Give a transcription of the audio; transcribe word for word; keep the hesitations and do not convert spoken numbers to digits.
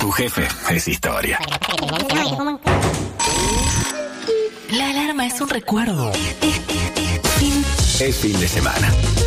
Tu jefe es historia. La alarma es un recuerdo. Es, es, es, fin. Es fin de semana.